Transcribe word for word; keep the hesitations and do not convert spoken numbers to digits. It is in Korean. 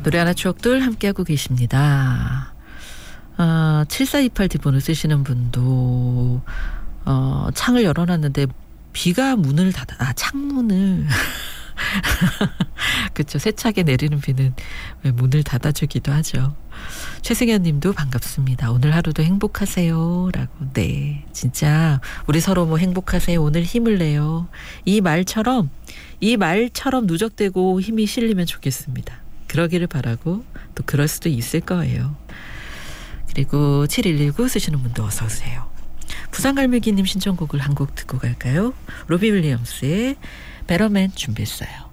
노래 하나 추억들 함께하고 계십니다. 아, 칠사이팔 뒷번호 쓰시는 분도 어, 창을 열어놨는데 비가 문을 닫아 아 창문을 그렇죠. 세차게 내리는 비는 왜 문을 닫아주기도 하죠. 최승현 님도 반갑습니다. 오늘 하루도 행복하세요 라고. 네, 진짜 우리 서로 뭐 행복하세요, 오늘 힘을 내요, 이 말처럼 이 말처럼 누적되고 힘이 실리면 좋겠습니다. 그러기를 바라고 또 그럴 수도 있을 거예요. 그리고 칠일일구 쓰시는 분도 어서 오세요. 부산갈매기님 신청곡을 한 곡 듣고 갈까요? 로비 윌리엄스의 베러맨 준비했어요.